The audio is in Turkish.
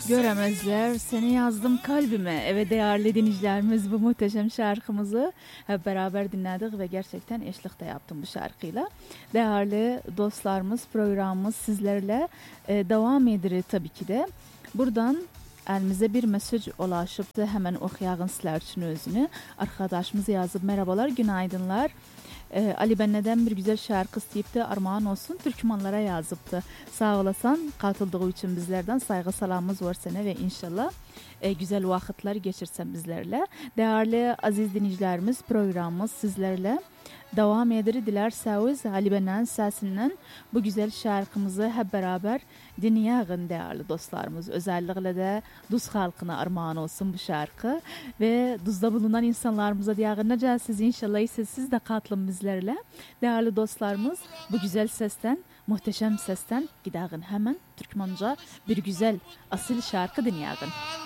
Göremezler, seni yazdım kalbime. Evet değerli dinleyicilerimiz, bu muhteşem şarkımızı hep beraber dinledik ve gerçekten eşlik de yaptım bu şarkıyla. Değerli dostlarımız, programımız sizlerle devam edir tabii ki de. Buradan elimize bir mesaj ulaşıptı. Hemen okuyağın sizler için özünü. Arkadaşımız yazıp merhabalar, günaydınlar. Ali Benne'den bir güzel şarkı isteyip de armağan olsun Türkmenlere yazıptı. Sağ olasın katıldığı için bizlerden saygı salamımız var sana ve inşallah güzel vakitler geçirsen bizlerle. Değerli aziz dinleyicilerimiz, programımız sizlerle devam eder. Dilerseniz Ali Benne'nin sesinden bu güzel şarkımızı hep beraber dinleyelim değerli dostlarımız. Özellikle de Duz halkına armağan olsun bu şarkı ve Duz'da bulunan insanlarımıza diyelim necəsiz inşallah siz de katılın bizlerle. Değerli dostlarımız, bu güzel sesten, muhteşem sesten gidelim hemen Türkmenca bir güzel asil şarkı dinleyelim.